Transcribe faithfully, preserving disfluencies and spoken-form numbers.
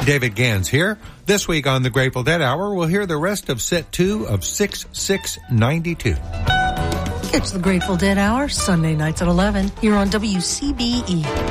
David Gans here. This week on the Grateful Dead Hour, we'll hear the rest of set two of six six ninety-two. It's the Grateful Dead Hour, Sunday nights at eleven, here on W C B E.